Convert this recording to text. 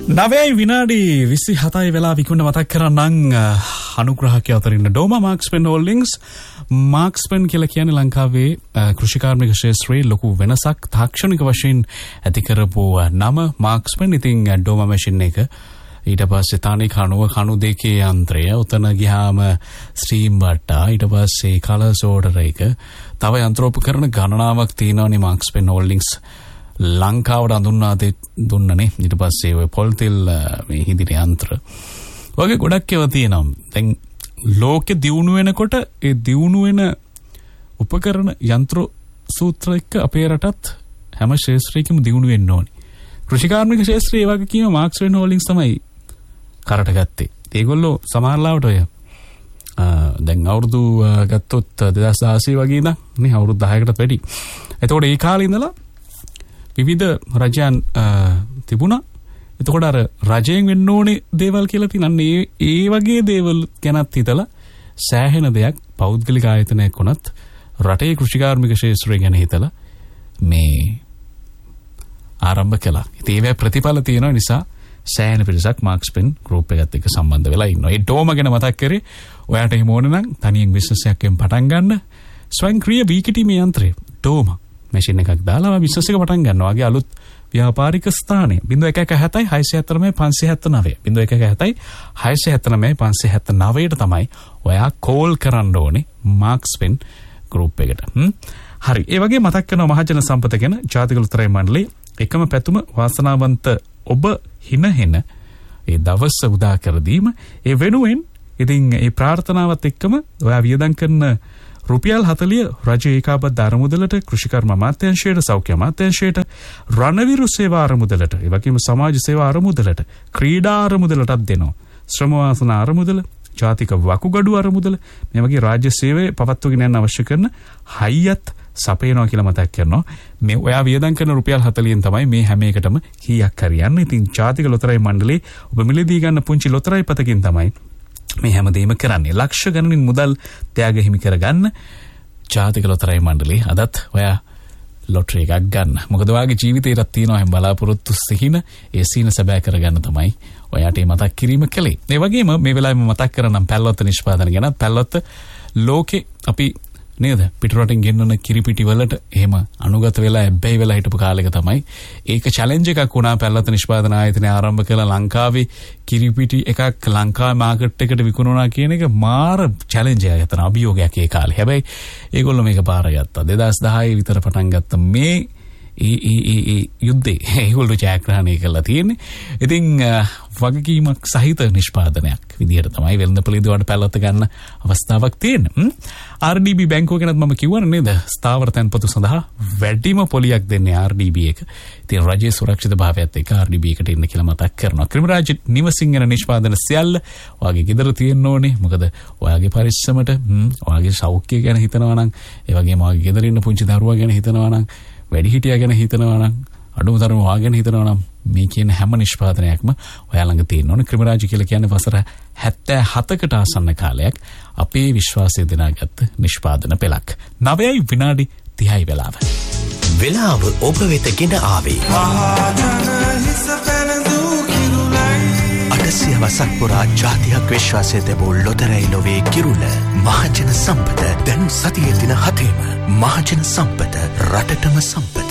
9 විනාඩි 27 වෙලා විකුණන මතක් කරන්නම් අනුග්‍රහකයා අතරින් ඩෝමා මාක්ස්පෙන් හෝල්ඩින්ග්ස් මාක්ස්පෙන් කියලා කියන්නේ ලංකාවේ කෘෂිකාර්මික ක්ෂේත්‍රයේ ලොකු වෙනසක් තාක්ෂණික වශයෙන් ඇති කරපු නම මාක්ස්පෙන්. ඉතින් ඩෝමා මැෂින් එක ඊට පස්සේ තනි කණු දෙකේ යන්ත්‍රය උතන ගියාම ස්ටීම් බට්ටා ඊට පස්සේ කලර් සෝඩර් එක තව යන්ත්‍රෝපකරණ ගණනාවක් තියෙනවානේ මාක්ස්පෙන් හෝල්ඩින්ග්ස් ලංකාවට අඳුන්වා දුන්නනේ. ඊට පස්සේ ඔය පොල්තෙල් මේ හිදින යන්ත්‍ර වගේ ගොඩක් ඒවා තියෙනවා. දැන් ලෝකෙ දියුණු වෙනකොට ඒ දියුණු වෙන උපකරණ යන්ත්‍ර සූත්‍ර එක්ක අපේ රටත් හැම ක්ෂේත්‍රයකම දියුණු වෙන්න ඕනේ. කෘෂිකාර්මික ක්ෂේත්‍රයේ ඒ වගේ කියන මාක්ස්පෙන් හෝල්ඩින්ග්ස් තමයි කරට ගත්තේ. ඒගොල්ලෝ සමහරලාවට ඔය දැන් අවුරුදු ගත්තොත් 2016 වගේ ඉඳන් නේ අවුරුදු 10කටත් වැඩි. එතකොට ඒ කාලේ ඉඳලා විවිධ රජයන් තිබුණා. එතකොට අර රජයෙන් වෙන්න ඕනේ දේවල් කියලා තියෙනන්නේ ඒ වගේ දේවල් ගැනත් හිතලා සෑහෙන දෙයක් පෞද්ගලික ආයතනයක් වුණත් රටේ කෘෂිකාර්මික ක්ෂේත්‍රය ගැන හිතලා මේ ආරම්භ කළා. ඉතින් ඒවැ ප්‍රතිඵල තියෙන නිසා සෑහෙන පිරිසක් මාක්ස්පෙන් ගෲප් එකත් එක්ක සම්බන්ධ වෙලා ඉන්නවා. ඒ ඩෝම ගැන මතක් කරේ ඔයාට එහෙම ඕන නම් තනියෙන් බිස්නස් එකක් පටන් ගන්න ස්වයංක්‍රීය වීකිටීමේ යන්ත්‍රය ඩෝම මැෂින් එකක් දාලා බිස්නස් එක පටන් ගන්නවා. වගේ අලුත් ව්‍යාපාරික ස්ථානය 0170 679 579 0170 679 579ට තමයි ඔයා කෝල් කරන්න ඕනේ මාක්ස්පෙන් ගෲප් එකට. හරි. ඒ වගේ මතක් කරනවා මහජන සම්පත ගැන ජාතික ලොතරැයි මණ්ඩලයේ එකම පැතුම වාසනාවන්ත ඔබ හිනහෙන ඒ දවස උදා කර දීම. ඒ වෙනුවෙන් ඉතින් ඒ ප්‍රාර්ථනාවත් එක්කම ඔයා වියදම් කරන රුපියල් 40 රජ ඒකාබද්ධ අරමුදලට, කෘෂිකර්ම අමාත්‍යාංශයට, සෞඛ්‍ය අමාත්‍යාංශයට, රණවිරු සේවා අරමුදලට, ඒ වගේම සමාජ සේවා අරමුදලට, ක්‍රීඩා අරමුදලටත් දෙනවා. ශ්‍රම වාසනා අරමුදල, ජාතික වකුගඩු අරමුදල, මේ වගේ රාජ්‍ය සේවයේ පවත්වගෙන යන්න අවශ්‍ය කරන හයියත් සපයනවා කියලා මතක් කරනවා. මේ ඔයා වියදම් කරන රුපියල් 40න් තමයි මේ හැම එකටම කීයක් හරියන්නේ. ඉතින් ජාතික ලොතරැයි මණ්ඩලයේ ඔබ මිලදී ගන්න පුංචි ලොතරැයි පතකින් තමයි මේ හැමදේම කරන්නේ. ලක්ෂ ගණනින් මුදල් ත්‍යාග හිමි කරගන්න ජාතික ලොතරැයි මණ්ඩලයේ අදත් ඔයා ලොටරි එකක් ගන්න. මොකද ඔයාගේ ජීවිතේටත් තියෙනවා හැම බලාපොරොත්තු සිහින ඒ සීන සැබෑ කරගන්න තමයි ඔයාට මතක් කිරීම කළේ. ඒ වගේම මේ වෙලාවෙම මතක් කරනම් පැල්ලොත්ත නිෂ්පාදන ගැනත්. පැල්ලොත්ත ලෝකේ අපි නේද පිටරටින් ගෙන්නන කිරිපිටි වලට එහෙම අනුගත වෙලා ඇබ්බැහි වෙලා හිටපු කාලෙක තමයි ඒක චැලෙන්ජ් එකක් වුණා. පැල්ලොත්ත නිෂ්පාදන ආයතනය ආරම්භ කළා ලංකාවේ කිරිපිටි එකක් ලංකාවේ මාකට් එකට විකුණනවා කියන එක මාර චැලෙන්ජ් එකක් ගත්තා. අභියෝගයක් ඒ කාලේ. හැබැයි ඒගොල්ලෝ මේක පාර ගත්තා. 2010 විතර පටන් ගත්ත මේ යුද්ධේ ඒගොල්ලෝ ජයග්‍රහණය කළා තියෙන්නේ. ඉතින් වගකීමක් සහිත නිෂ්පාදනයක් විදිහට තමයි වෙළඳපොළේදීවට පැල්ලොත්ත ගන්න අවස්ථාවක් තියෙන්නේ. RDB බැංකුව ගැනත් මම කිව්වනේ නේද? ස්ථාවර තැන්පතු සඳහා වැඩිම පොලියක් දෙන්නේ RDB එක. ඉතින් රජයේ සුරක්ෂිතභාවයත් එක්ක RDB එකට එන්න කියලා මතක් කරනවා. ක්‍රිමිරාජ් නිවසින් යන නිෂ්පාදන සියල්ල ඔයාගේ ගෙදර තියෙන්න ඕනේ. මොකද ඔයාගේ පරිස්සමට ඔයාගේ සෞඛ්‍යය ගැන හිතනවා නම්, ඒ වගේම ඔයාගේ ගෙදර ඉන්න පුංචි දරුවා ගැන හිතනවා නම්, වැඩිහිටියා ගැන හිතනවා නම්, අඩුම තරම ඔයා ගැන හිතනවා නම් මේ කියන හැම නිෂ්පාදනයක්ම ඔයා ළඟ තියෙන්න ඕනේ. ක්‍රිමිරාජ් කියලා කියන්නේ වසර 77කට ආසන්න කාලයක් අපේ විශ්වාසය දෙනාගත් නිෂ්පාදන පෙළක්. 9 විනාඩි 30 වෙලාව. වෙලාව ඔබ වෙත ගෙන ආවේ. අටසියවසක් පුරා ජාතියක් විශ්වාසය දෙවූ ලොතරැයි ලොවේ කිරුළ මහජන සම්පත දැන් සතියේ දින 7ම මහජන සම්පත රටටම සම්පත.